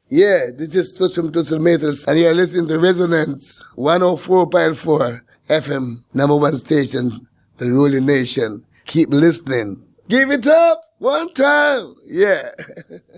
Yeah, this is Tushum Tushum Matrix, and you're listening to Resonance 104.4 FM, number one station, the ruling nation. Keep listening. Give it up one time. Yeah.